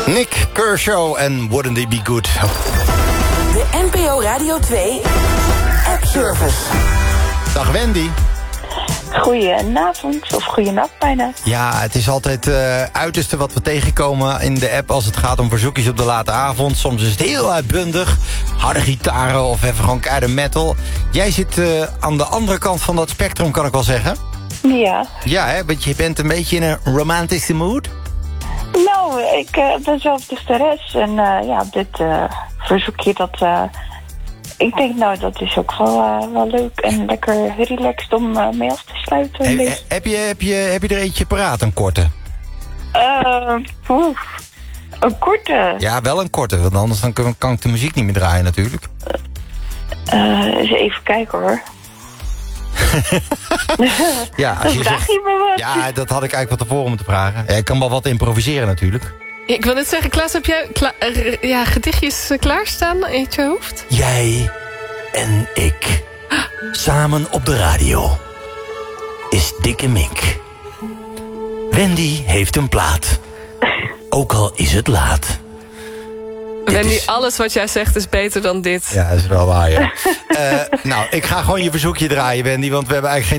Nick Kershaw en Wouldn't It Be Good. De NPO Radio 2 App Service. Dag Wendy. Goedenavond, of goedenacht bijna. Ja, het is altijd uiterste wat we tegenkomen in de app als het gaat om verzoekjes op de late avond. Soms is het heel uitbundig, harde gitaren of even gewoon keiharde metal. Jij zit aan de andere kant van dat spectrum, kan ik wel zeggen. Ja. Ja, hè, want je bent een beetje in een romantische mood. Nou, ik ben zelf dichteres en ja, dit verzoekje dat... ik denk, nou, dat is ook wel leuk en lekker relaxed om mee af te sluiten. Heb je er eentje paraat, een korte? Een korte? Ja, wel een korte, want anders dan kan ik de muziek niet meer draaien natuurlijk. Eens even kijken hoor. Ja, als je vraag je me wat? Ja, dat had ik eigenlijk wat tevoren moeten vragen. Ja, ik kan wel wat improviseren natuurlijk. Ik wil net zeggen, Klaas, heb jij gedichtjes klaarstaan in je hoofd? Jij en ik, samen op de radio, is Dikke Mink. Wendy heeft een plaat, ook al is het laat. Wendy, alles wat jij zegt is beter dan dit. Ja, dat is wel waar, ja. Nou, ik ga gewoon je verzoekje draaien, Wendy, want we hebben eigenlijk